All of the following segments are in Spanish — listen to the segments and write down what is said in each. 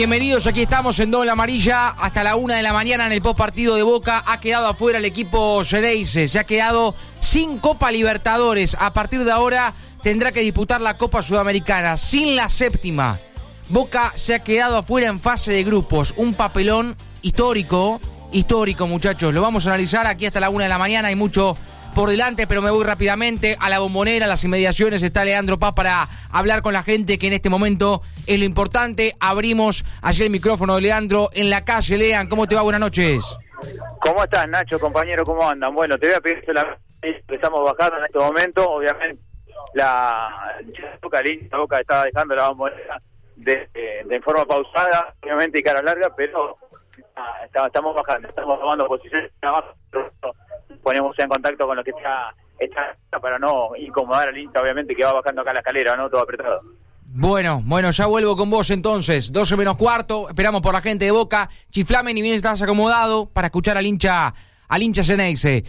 Bienvenidos, aquí estamos en Doble Amarilla hasta la 1 de la mañana en el post partido de Boca. Ha quedado afuera el equipo Xeneize, se ha quedado sin Copa Libertadores. A partir de ahora tendrá que disputar la Copa Sudamericana sin la séptima. Boca se ha quedado afuera en fase de grupos, un papelón histórico, muchachos. Lo vamos a analizar aquí hasta la 1 de la mañana, hay mucho por delante, pero me voy rápidamente a la Bombonera, a las inmediaciones. Está Leandro Paz para hablar con la gente, que en este momento es lo importante. Abrimos allí el micrófono de Leandro en la calle. Lean, ¿cómo te va? Buenas noches. ¿Cómo estás, Nacho, compañero? ¿Cómo andan? Bueno, te voy a pedir que estamos bajando en este momento. Obviamente, la Boca está dejando la Bombonera de forma pausada, obviamente, y cara larga, pero estamos bajando, estamos tomando posiciones abajo. Ponemos en contacto con lo que está para no incomodar al hincha, obviamente, que va bajando acá la escalera, ¿no? Todo apretado. Bueno, ya vuelvo con vos entonces. 12 menos cuarto, esperamos por la gente de Boca. Chiflame ni bien estás acomodado para escuchar al hincha Xeneize.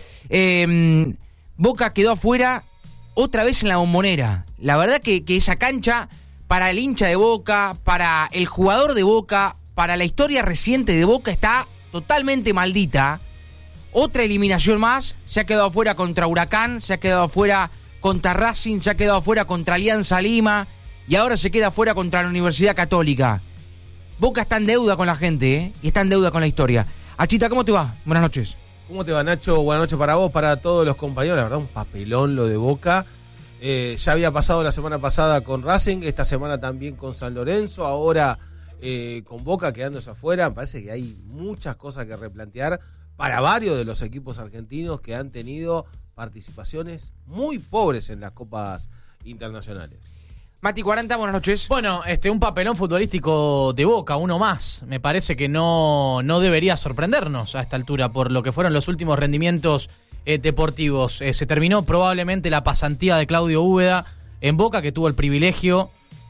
Boca quedó afuera otra vez en la Bombonera. La verdad que esa cancha, para el hincha de Boca, para el jugador de Boca, para la historia reciente de Boca, está totalmente maldita. Otra eliminación más, se ha quedado afuera contra Huracán, se ha quedado afuera contra Racing, se ha quedado afuera contra Alianza Lima y ahora se queda afuera contra la Universidad Católica. Boca está en deuda con la gente, y está en deuda con la historia. Achita, ¿cómo te va? Buenas noches. ¿Cómo te va, Nacho? Buenas noches para vos, para todos los compañeros. La verdad, un papelón lo de Boca. Ya había pasado la semana pasada con Racing, esta semana también con San Lorenzo, ahora con Boca quedándose afuera. Me parece que hay muchas cosas que replantear para varios de los equipos argentinos que han tenido participaciones muy pobres en las copas internacionales. Mati 40, buenas noches. Bueno, un papelón futbolístico de Boca, uno más. Me parece que no debería sorprendernos a esta altura por lo que fueron los últimos rendimientos deportivos. Se terminó probablemente la pasantía de Claudio Úbeda en Boca, que tuvo el privilegio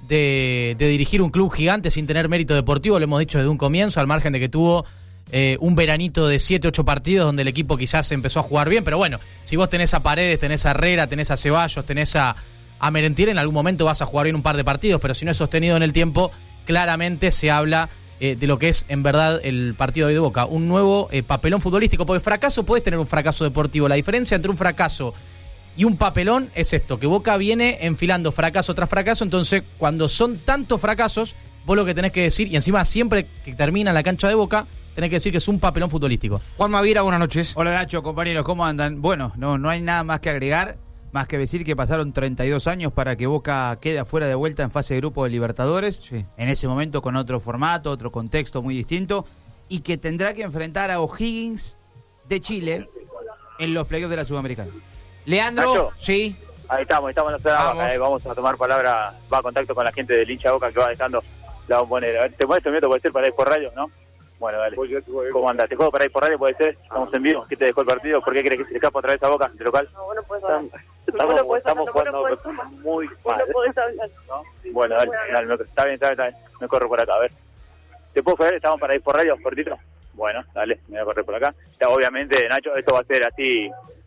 de dirigir un club gigante sin tener mérito deportivo. Lo hemos dicho desde un comienzo, al margen de que tuvo un veranito de 7-8 partidos donde el equipo quizás empezó a jugar bien, pero bueno, si vos tenés a Paredes, tenés a Herrera, tenés a Ceballos, tenés a Merentiel, en algún momento vas a jugar bien un par de partidos, pero si no es sostenido en el tiempo, claramente se habla de lo que es en verdad el partido de hoy de Boca, un nuevo papelón futbolístico, porque fracaso, podés tener un fracaso deportivo, la diferencia entre un fracaso y un papelón es esto, que Boca viene enfilando fracaso tras fracaso, entonces cuando son tantos fracasos, vos lo que tenés que decir, y encima siempre que termina en la cancha de Boca, tenés que decir que es un papelón futbolístico. Juan Maviera, buenas noches. Hola Nacho, compañeros, ¿cómo andan? Bueno, no hay nada más que agregar, más que decir que pasaron 32 años para que Boca quede afuera de vuelta en fase de grupo de Libertadores, sí. En ese momento con otro formato, otro contexto muy distinto, y que tendrá que enfrentar a O'Higgins de Chile en los playoffs de la Sudamericana. Leandro, Nacho, sí. Ahí estamos en la zona Vamos. baja, vamos a tomar palabra, va a contacto con la gente del hincha de Boca que va dejando la Bombonera. A ver, ¿te mueves un minuto? Puede ser para ir por radio, ¿no? Bueno, dale. ¿Cómo andás? ¿Te juego para ir por radio? ¿Puede ser? Estamos en vivo. ¿Qué te dejó el partido? ¿Por qué crees que se escapa otra vez a Boca de local? No, bueno, pues Estamos jugando muy mal. ¿No? Bueno, dale, está bien. Me corro por acá, a ver. ¿Te puedo creer? ¿Estamos para ir por radio, cortito? Bueno, dale, me voy a correr por acá. Ya, obviamente, Nacho, esto va a ser así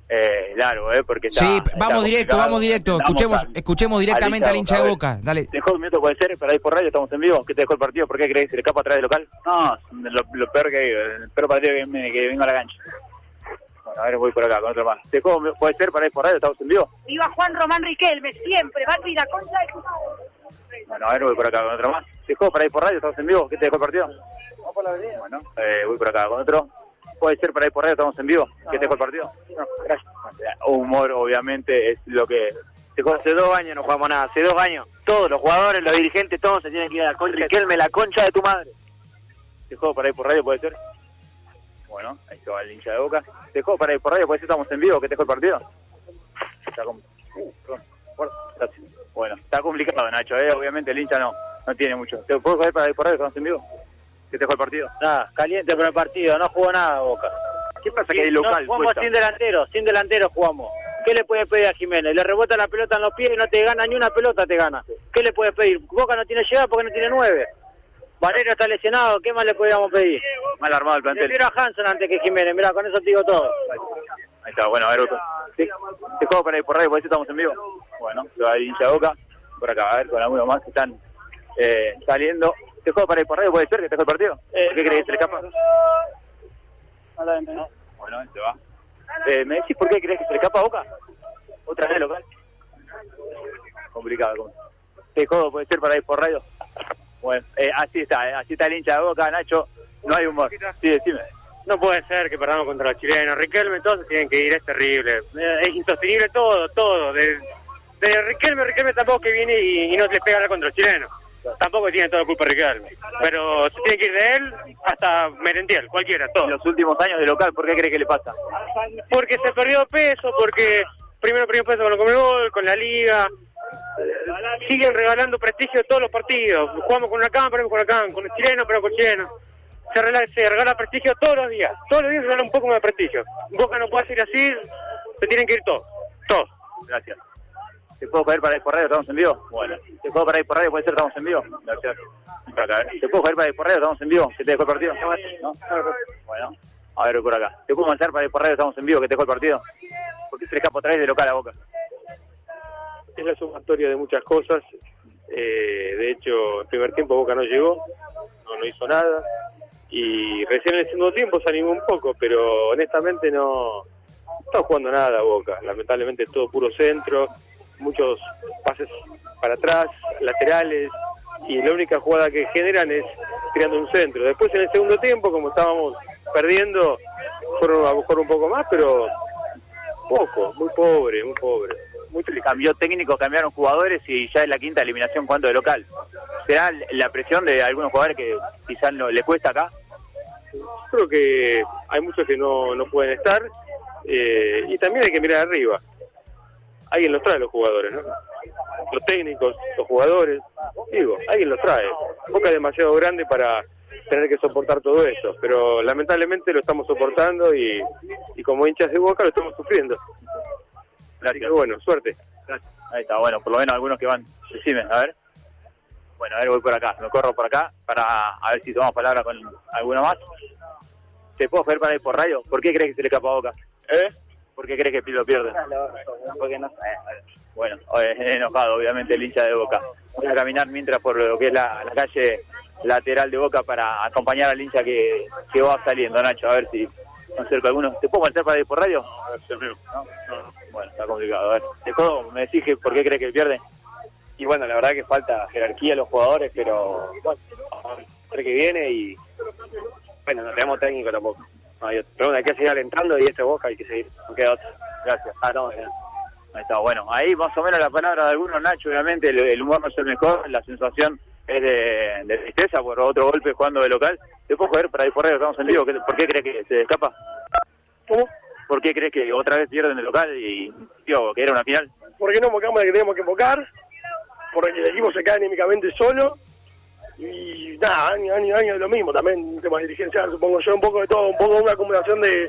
largo, porque está... Sí, vamos directo. Escuchemos directamente al hincha de Boca. Dale. ¿Te dejó un minuto, puede ser, para ir por radio? Estamos en vivo. ¿Qué te dejó el partido? ¿Por qué crees que se le escapa atrás del local? No, lo peor que hay, el peor partido que vengo a la cancha. Bueno, a ver, voy por acá con otro más. ¿Te dejó, puede ser, para ir por radio? ¿Estamos en vivo? Viva Juan Román Riquelme, siempre, va a ir a contra de... Bueno, a ver, voy por acá con otro más. ¿Te dejó para ir por radio? ¿Estamos en vivo? ¿Qué te dejó el partido? Vamos por la avenida. Bueno, voy por acá con otro. ¿Puede ser para ir por radio? ¿Estamos en vivo? ¿Qué te dejó el partido? No, gracias. Humor, obviamente, es lo que... Hace 2 años no jugamos nada, hace 2 años. Todos los jugadores, los dirigentes, todos se tienen que ir a la concha. Riquelme, la concha de tu madre. ¿Te juego para ir por radio? ¿Puede ser? Bueno, ahí se va el hincha de Boca. ¿Te juego para ir por radio? ¿Puede ser? ¿Estamos en vivo? ¿Qué te dejó el partido? Bueno, está complicado, Nacho, obviamente el hincha no tiene mucho. ¿Te puedo jugar para ir por radio? ¿Estamos en vivo? ¿Qué te dejó el partido? Nada, caliente por el partido, no jugó nada Boca. ¿Qué pasa que hay local? No, jugamos sin delantero jugamos. ¿Qué le puedes pedir a Jiménez? Le rebota la pelota en los pies y no te gana ni una pelota, te gana. ¿Qué le puedes pedir? Boca no tiene llegada porque no tiene 9. Valero está lesionado, ¿qué más le podríamos pedir? Mal armado el plantel. Prefiero a Hanson antes que Jiménez, mirá, con eso te digo todo. Ahí está, bueno, a ver, ¿sí? ¿Te juego para ir por radio? ¿Por eso estamos en vivo? Bueno, se va el hincha de Boca. Por acá, a ver, con algunos más que están saliendo. ¿Te juego para ir por radio? ¿Puede ser que te juegue el partido? ¿Por qué crees que se le escapa? No. Bueno, se va. ¿Me decís por qué crees que se le escapa a Boca? ¿Otra vez local? Complicado. ¿Te juego puede ser para ir por radio? Bueno, así está el hincha de Boca, Nacho. No hay humor. Sí, decime. No puede ser que perdamos contra los chilenos. Riquelme, todos tienen que ir, es terrible. Es insostenible todo. De Riquelme tampoco que viene y no le pega contra los chilenos. Tampoco tiene toda la culpa Riquelme. Pero se tiene que ir de él hasta Merentiel, cualquiera, todo. En los últimos años de local, ¿por qué crees que le pasa? Porque se perdió peso, porque primero perdió peso con el Conmebol, con la Liga. Siguen regalando prestigio de todos los partidos. Jugamos con Huracán, perdemos con Huracán, con el chileno, pero con el chileno. Se regala prestigio todos los días se regala un poco más de prestigio. Boca no puede ser así, se tienen que ir todos. Gracias. ¿Te puedo pedir para ir por radio? ¿Estamos en vivo? Bueno. ¿Te puedo para ir por radio? ¿Puede ser? ¿Estamos en vivo? Gracias. ¿Te puedo pedir para ir por radio? ¿Estamos en vivo? ¿Que te dejó el partido? ¿No? Bueno. A ver, por acá. ¿Te puedo mandar para ir por radio? ¿Estamos en vivo? ¿Que te dejó el partido? ¿Por qué se le escapa otra vez de local a Boca? Es la sumatoria de muchas cosas. De hecho, el primer tiempo Boca no llegó, no hizo nada. Y recién en el segundo tiempo se animó un poco, pero honestamente no está jugando nada Boca. Lamentablemente todo puro centro, muchos pases para atrás, laterales, y la única jugada que generan es tirando un centro. Después en el segundo tiempo, como estábamos perdiendo, fueron a buscar un poco más, pero poco, muy pobre. Cambió técnico, cambiaron jugadores y ya es la quinta eliminación cuando de local. ¿Será la presión de algunos jugadores que quizás no le cuesta acá? Creo que hay muchos que no pueden estar, y también hay que mirar arriba. Alguien los trae los jugadores, ¿no? Los técnicos, los jugadores, alguien los trae. Boca es demasiado grande para tener que soportar todo eso, pero lamentablemente lo estamos soportando y como hinchas de Boca lo estamos sufriendo. Gracias. Así que bueno, suerte. Gracias. Ahí está, bueno, por lo menos algunos que van. Decime, a ver. Bueno, a ver, voy por acá, me corro por acá para a ver si tomamos palabra con alguno más. ¿Te puedo pedir para ir por radio? ¿Por qué crees que se le escapa a Boca? ¿Por qué crees que lo pierde? Porque no. Bueno, enojado obviamente el hincha de Boca. Voy a caminar mientras por lo que es la calle lateral de Boca para acompañar al hincha que va saliendo, Nacho, a ver si me acerco a alguno. ¿Te puedo marchar para ir por radio? ¿No? Bueno, está complicado. A ver, ¿me decís que por qué crees que pierde? Y bueno, la verdad que falta jerarquía a los jugadores, pero bueno, el que viene y bueno, no tenemos técnico tampoco. No, pero bueno, hay que seguir alentando y este Boca hay que seguir. No queda otro. Gracias. Ahí está, bueno. Ahí más o menos la palabra de algunos, Nacho, obviamente el humor no es el mejor, la sensación es de tristeza por otro golpe jugando de local. ¿Te puedo joder para ir por radio? Estamos en vivo. ¿Por qué crees que se escapa? ¿Cómo? ¿Por qué crees que otra vez pierden el local y que era una final? Porque no enfocamos la que teníamos que enfocar, porque el equipo se cae anímicamente solo y nada, año de lo mismo, también temas dirigencial, supongo yo, un poco de todo, un poco una acumulación de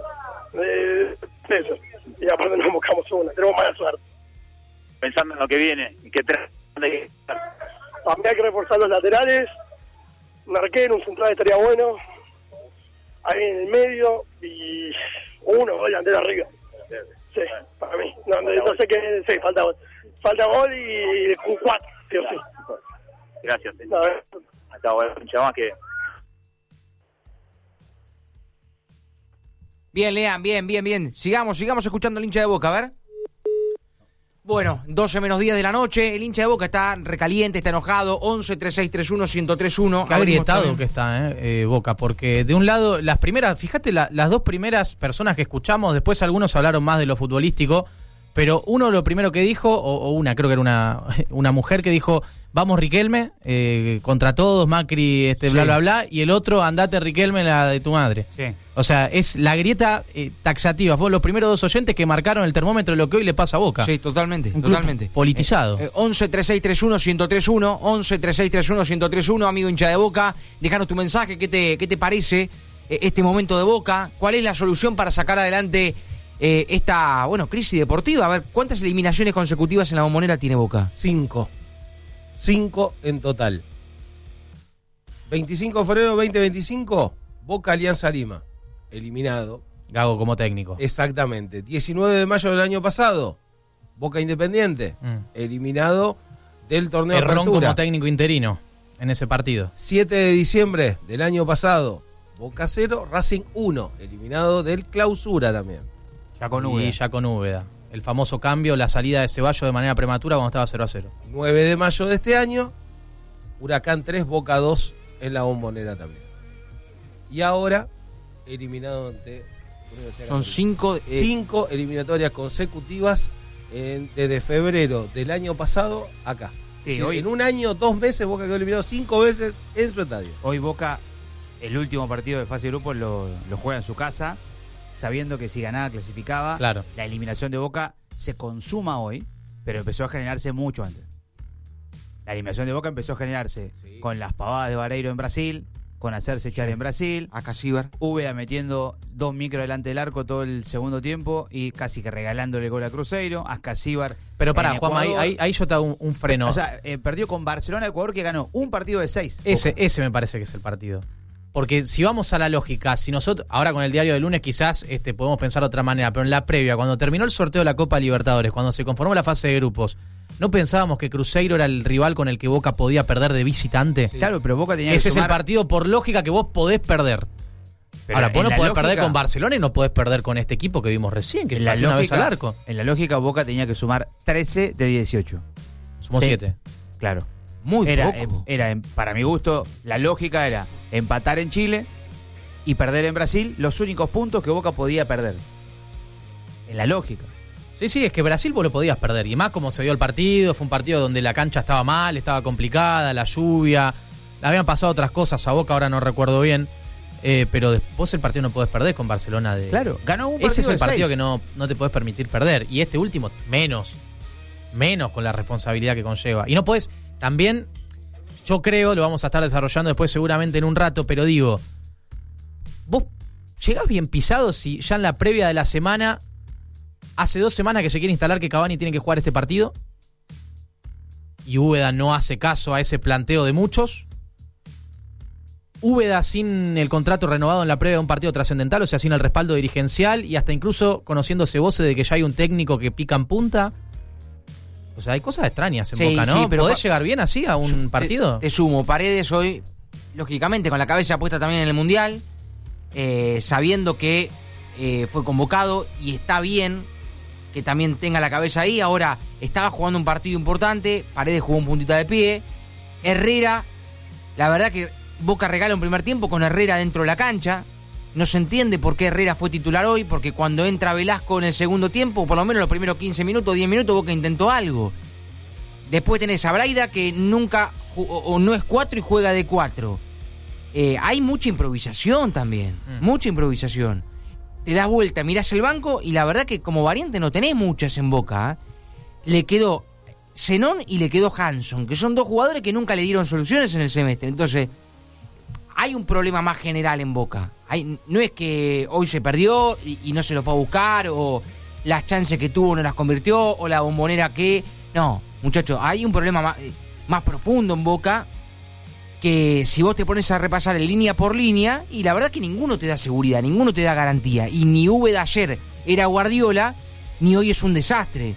eso. Y aparte no enfocamos una, tenemos mala suerte. Pensando en lo que viene, ¿qué también hay que reforzar los laterales, un arquero, un central estaría bueno, ahí en el medio y uno delantero arriba. Sí, para mí. No sé qué, sí, falta gol y un 4, sí o sí. Gracias. Hasta bueno, pincha más que... Bien, Lean, bien. Sigamos escuchando al hincha de Boca, a ver. Bueno, 12 menos 10 de la noche, el hincha de Boca está recaliente, está enojado, 11-3631-1031. Qué agrietado que está, Boca, porque de un lado, las primeras, fíjate, las dos primeras personas que escuchamos, después algunos hablaron más de lo futbolístico, pero uno lo primero que dijo, o una, creo que era una mujer que dijo, vamos Riquelme, contra todos, Macri, bla, bla, bla, y el otro, andate Riquelme, la de tu madre. Sí. O sea, es la grieta taxativa. Fueron los primeros dos oyentes que marcaron el termómetro de lo que hoy le pasa a Boca. Sí, totalmente. Politizado. 11-3631-1031, 11-3631-1031, amigo hincha de Boca. Déjanos tu mensaje, ¿qué te parece este momento de Boca? ¿Cuál es la solución para sacar adelante esta crisis deportiva? A ver, ¿cuántas eliminaciones consecutivas en la Bombonera tiene Boca? 5 en total. 25 de febrero 2025, Boca Alianza Lima, eliminado. Gago como técnico. Exactamente. 19 de mayo del año pasado, Boca Independiente, eliminado del torneo de Herrón apertura. como técnico interino. en ese partido. 7 de diciembre del año pasado, Boca 0, Racing 1, eliminado del Clausura también. Ya con Úbeda. Y ya con Úbeda. El famoso cambio, la salida de Ceballos de manera prematura cuando estaba 0-0. 9 de mayo de este año, Huracán 3, Boca 2 en la Bombonera también. Y ahora, eliminado ante Universidad Son Católica. 5. 5 eliminatorias consecutivas desde febrero del año pasado acá. Sí, Es decir, hoy- en un año, 2 veces, Boca quedó eliminado 5 veces en su estadio. Hoy Boca, el último partido de fase de grupos, lo juega en su casa, sabiendo que si ganaba clasificaba. Claro. La eliminación de Boca se consuma hoy, pero empezó a generarse mucho antes. La eliminación de Boca empezó a generarse con las pavadas de Vareiro en Brasil, con hacerse echar en Brasil, A Casíbar. Úbeda metiendo 2 micros delante del arco todo el segundo tiempo y casi que regalándole gol a Cruzeiro, a Casíbar. Pero pará, en Juanma, Ecuador. ahí yo te hago un freno. O sea, perdió con Barcelona Ecuador, que ganó un partido de 6. Ese me parece que es el partido. Porque si vamos a la lógica, si nosotros, ahora con el diario de lunes quizás podemos pensar de otra manera, pero en la previa, cuando terminó el sorteo de la Copa Libertadores, cuando se conformó la fase de grupos, ¿no pensábamos que Cruzeiro era el rival con el que Boca podía perder de visitante? Claro, pero Boca tenía Ese que es el sumar- partido por lógica que vos podés perder. Pero Ahora, vos en no la podés lógica- perder con Barcelona y no podés perder con este equipo que vimos recién, que en la pateó una vez lógica, al arco. En la lógica, Boca tenía que sumar 13 de 18. Sumó Sí. 7. Claro. Muy Era, poco. para mi gusto, la lógica era empatar en Chile y perder en Brasil, los únicos puntos que Boca podía perder. En la lógica. Sí, es que Brasil vos lo podías perder. Y más como se dio el partido, fue un partido donde la cancha estaba mal, estaba complicada, la lluvia, habían pasado otras cosas a Boca, ahora no recuerdo bien. Pero vos el partido no podés perder con Barcelona. Claro, ganó un partido Ese es el de partido 6. que no te podés permitir perder. Y este último, menos con la responsabilidad que conlleva. Y no podés, también, yo creo, lo vamos a estar desarrollando después seguramente en un rato, pero digo, vos llegás bien pisado si ya en la previa de la semana, hace 2 semanas que se quiere instalar que Cavani tiene que jugar este partido, y Úbeda no hace caso a ese planteo de muchos. Úbeda sin el contrato renovado en la previa de un partido trascendental, o sea, sin el respaldo dirigencial y hasta incluso conociéndose voces de que ya hay un técnico que pica en punta. O sea, hay cosas extrañas en Sí, Boca, ¿no? sí, pero ¿Podés llegar bien así a un partido? Te sumo, Paredes hoy, lógicamente, con la cabeza puesta también en el Mundial, sabiendo que fue convocado y está bien que también tenga la cabeza ahí. Ahora, estaba jugando un partido importante, Paredes jugó un puntita de pie, Herrera, la verdad que Boca regala un primer tiempo con Herrera dentro de la cancha. No se entiende por qué Herrera fue titular hoy, porque cuando entra Velasco en el segundo tiempo, por lo menos los primeros 15 minutos, 10 minutos, Boca intentó algo. Después tenés a Braida, que nunca o no es 4 y juega de 4. Hay mucha improvisación también, mucha improvisación. Te das vuelta, mirás el banco y la verdad que como variante no tenés muchas en Boca. Le quedó Zenón y le quedó Hanson, que son 2 jugadores que nunca le dieron soluciones en el semestre. Entonces, hay un problema más general en Boca. No es que hoy se perdió y no se lo fue a buscar, o las chances que tuvo no las convirtió, o la Bombonera que... No, muchachos, hay un problema más profundo en Boca, que si vos te pones a repasar en línea por línea, y la verdad que ninguno te da seguridad, ninguno te da garantía. Y ni Úbeda ayer era Guardiola, ni hoy es un desastre.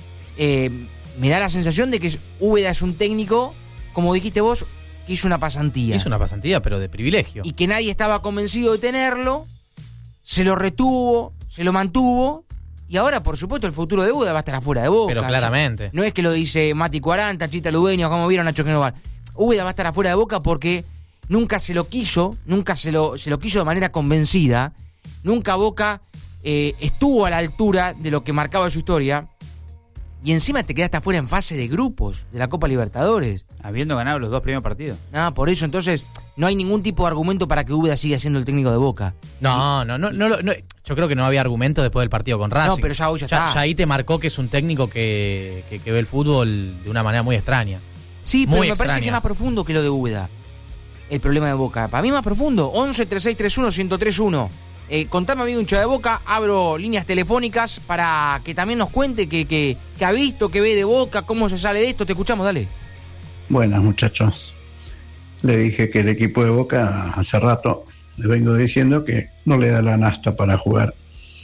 Me da la sensación de que Úbeda es un técnico, como dijiste vos, que hizo una pasantía. Hizo una pasantía, pero de privilegio. Y que nadie estaba convencido de tenerlo, se lo retuvo, se lo mantuvo, y ahora, por supuesto, el futuro de Úbeda va a estar afuera de Boca. Pero claramente. No es que lo dice Mati 40, Chita Lubeño, como vieron Nacho Genovar. Úbeda va a estar afuera de Boca porque nunca se lo quiso, nunca se lo quiso de manera convencida, nunca Boca estuvo a la altura de lo que marcaba su historia, y encima te quedaste afuera en fase de grupos de la Copa Libertadores. Habiendo ganado los 2 primeros partidos. No, por eso, entonces, no hay ningún tipo de argumento para que Úbeda siga siendo el técnico de Boca. No, yo creo que no había argumento después del partido con Racing. No, pero ya hoy ya está. Ya ahí te marcó que es un técnico que ve el fútbol de una manera muy extraña. Sí, pero Muy me parece extraña. que es más profundo que lo de Úbeda, el problema de Boca. Para mí es más profundo. 11-3631-1031. Contame, amigo hincha de Boca, abro líneas telefónicas para que también nos cuente que ha visto, que ve de Boca, cómo se sale de esto. Te escuchamos, dale. Buenas, muchachos. Le dije que el equipo de Boca hace rato le vengo diciendo que no le da la nasta para jugar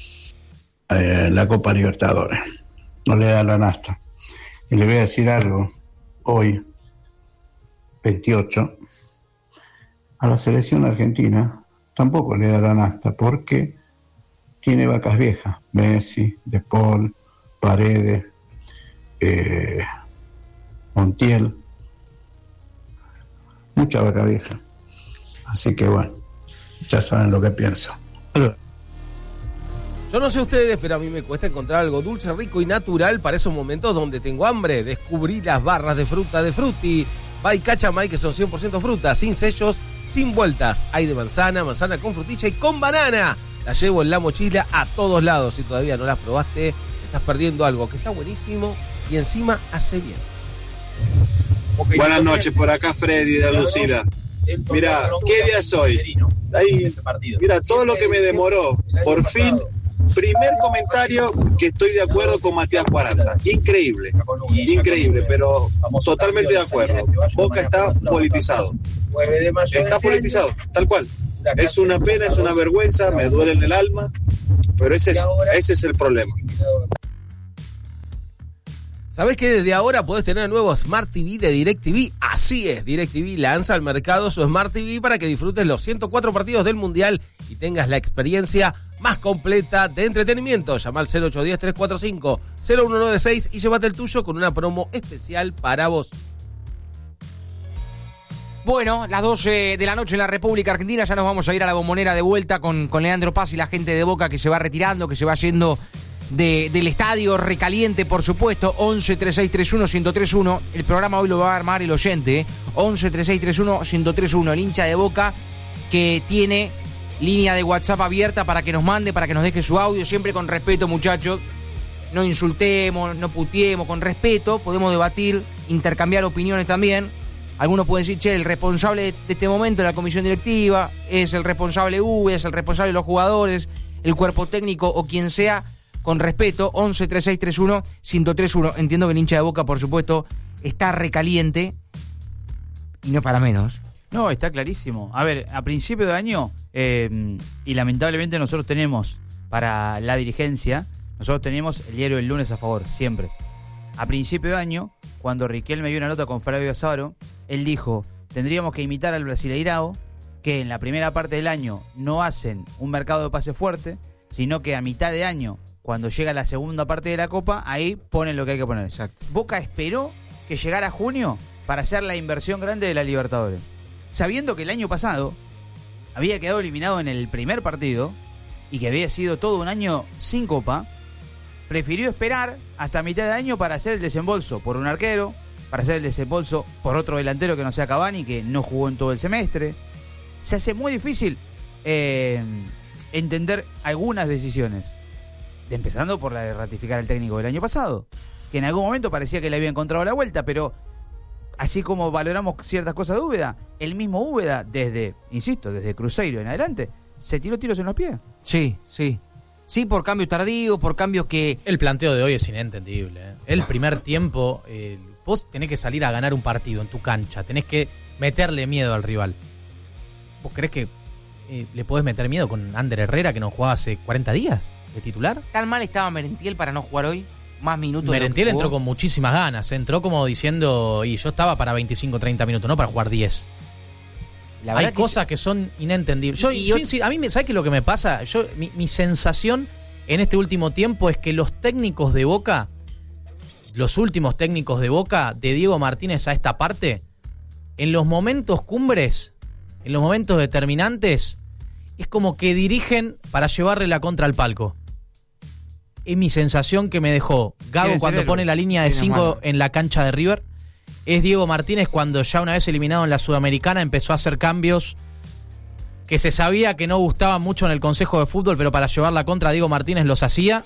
la Copa Libertadores. No le da la nasta. Y le voy a decir algo hoy. 28, a la selección argentina tampoco le darán hasta porque tiene vacas viejas, Messi, De Paul, Paredes, Montiel, mucha vaca vieja. Así que bueno, ya saben lo que pienso. Yo no sé ustedes, pero a mí me cuesta encontrar algo dulce, rico y natural para esos momentos donde tengo hambre. Descubrí las barras de fruta de Frutti by Cachamay, que son 100% fruta, sin sellos, sin vueltas. Hay de manzana con frutilla y con banana. Las llevo en la mochila a todos lados. Si todavía no las probaste, estás perdiendo algo que está buenísimo y encima hace bien. Buenas noches, por acá Freddy de Lucila. Mira, ¿qué día es hoy? Ahí, mira, todo lo que me demoró, por fin, primer comentario que estoy de acuerdo con Matías 40. Increíble, pero totalmente de acuerdo. Boca está politizado. Está politizado, tal cual. Es una pena, es una vergüenza, me duele en el alma, pero ese es el problema. ¿Sabés que desde ahora podés tener el nuevo Smart TV de DirecTV? Así es, DirecTV lanza al mercado su Smart TV para que disfrutes los 104 partidos del Mundial y tengas la experiencia más completa de entretenimiento. Llama al 0810-345-0196 y llévate el tuyo con una promo especial para vos. Bueno, las 12 de la noche en la República Argentina, ya nos vamos a ir a la Bombonera de vuelta con Leandro Paz y la gente de Boca que se va retirando, que se va yendo del estadio recaliente, por supuesto. 11-3631-1031. El programa hoy lo va a armar el oyente, 11-3631-1031. El hincha de Boca que tiene línea de WhatsApp abierta para que nos mande, para que nos deje su audio, siempre con respeto, muchachos. No insultemos, no puteemos, con respeto. Podemos debatir, intercambiar opiniones también. Algunos pueden decir, che, el responsable de este momento de la comisión directiva es el responsable es el responsable de los jugadores, el cuerpo técnico o quien sea. Con respeto, 11-3631-1031. Entiendo que el hincha de Boca, por supuesto, está recaliente y no para menos. No, está clarísimo. A ver, a principio de año, y lamentablemente nosotros tenemos, para la dirigencia, nosotros tenemos el diario del lunes a favor, siempre. A principio de año, cuando Riquelme dio una nota con Flavio Azaro, él dijo, tendríamos que imitar al Brasileirao, que en la primera parte del año no hacen un mercado de pase fuerte, sino que a mitad de año, cuando llega la segunda parte de la Copa, ahí ponen lo que hay que poner. Exacto. Boca esperó que llegara junio para hacer la inversión grande de la Libertadores. Sabiendo que el año pasado había quedado eliminado en el primer partido y que había sido todo un año sin Copa, prefirió esperar hasta mitad de año para hacer el desembolso por un arquero, para hacer el desembolso por otro delantero que no sea Cavani, que no jugó en todo el semestre. Se hace muy difícil entender algunas decisiones. Empezando por la de ratificar al técnico del año pasado, que en algún momento parecía que le había encontrado la vuelta, pero así como valoramos ciertas cosas de Úbeda, el mismo Úbeda, desde Cruzeiro en adelante, se tiró tiros en los pies. Sí. Sí, por cambios tardíos, por cambios que... El planteo de hoy es inentendible. El primer tiempo, vos tenés que salir a ganar un partido en tu cancha, tenés que meterle miedo al rival. ¿Vos creés que le podés meter miedo con Ander Herrera, que no jugaba hace 40 días de titular? ¿Tan mal estaba Merentiel para no jugar hoy? Más minutos. Merentiel entró con muchísimas ganas, entró como diciendo, y yo estaba para 25-30 minutos, no para jugar 10. Hay cosas que son inentendibles. A mí, ¿sabes qué es lo que me pasa? Mi sensación en este último tiempo es que los técnicos de Boca, los últimos técnicos de Boca, de Diego Martínez a esta parte, en los momentos cumbres, en los momentos determinantes, es como que dirigen para llevarle la contra al palco. Es mi sensación que me dejó Gago cuando pone la línea de 5 en la cancha de River. Es Diego Martínez cuando ya una vez eliminado en la Sudamericana empezó a hacer cambios que se sabía que no gustaban mucho en el Consejo de Fútbol, pero para llevar la contra Diego Martínez los hacía.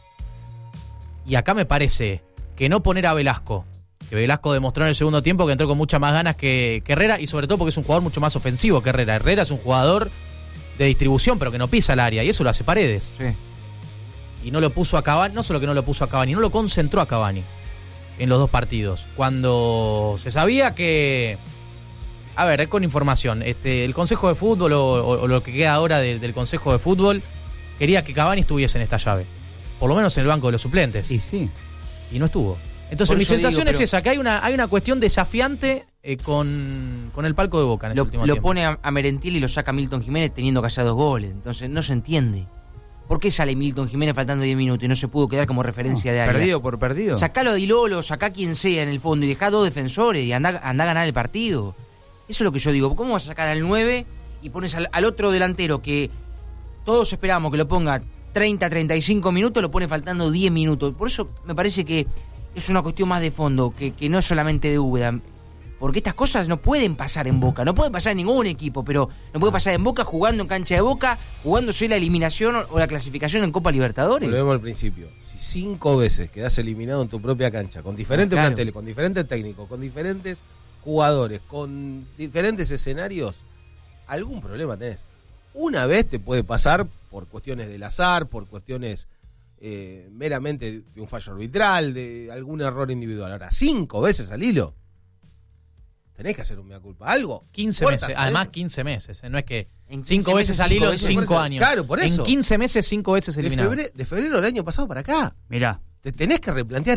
Y acá me parece que no poner a Velasco, que Velasco demostró en el segundo tiempo que entró con muchas más ganas que Herrera, y sobre todo porque es un jugador mucho más ofensivo que Herrera. Herrera es un jugador de distribución, pero que no pisa el área, y eso lo hace Paredes. Sí. Y no lo puso a Cavani, no solo que no lo puso a Cavani, no lo concentró a Cavani en los dos partidos. Cuando se sabía que... A ver, con información, el Consejo de Fútbol o lo que queda ahora del Consejo de Fútbol quería que Cavani estuviese en esta llave. Por lo menos en el banco de los suplentes. Y sí. Y no estuvo. Entonces mi sensación es esa, que hay una cuestión desafiante con el palco de Boca en el último Lo tiempo. pone a Merentiel y lo saca Milton Jiménez teniendo que hacer 2 goles. Entonces no se entiende. ¿Por qué sale Milton Jiménez faltando 10 minutos y no se pudo quedar como referencia de área? Perdido por perdido. Sacalo a Di Lolo, sacá a quien sea en el fondo y dejá 2 defensores y anda a ganar el partido. Eso es lo que yo digo. ¿Cómo vas a sacar al 9 y pones al otro delantero que todos esperamos que lo ponga 30, 35 minutos, lo pone faltando 10 minutos? Por eso me parece que es una cuestión más de fondo, que no es solamente de Úbeda. Porque estas cosas no pueden pasar en Boca, no pueden pasar en ningún equipo, pero no puede pasar en Boca jugando en cancha de Boca, jugándose la eliminación o la clasificación en Copa Libertadores. Volvemos al principio. Si 5 veces quedás eliminado en tu propia cancha, con diferentes planteles, con diferentes técnicos, con diferentes jugadores, con diferentes escenarios, algún problema tenés. Una vez te puede pasar por cuestiones del azar, por cuestiones meramente de un fallo arbitral, de algún error individual. Ahora, 5 veces al hilo. Tenés que hacer un mea culpa. Algo. 15 meses. Además, 15 meses. No es que En 5 15 veces al hilo en 5 veces. años. Claro, por eso. En 15 meses, 5 veces eliminado. De febrero del año pasado para acá. Mirá. Te tenés que replantear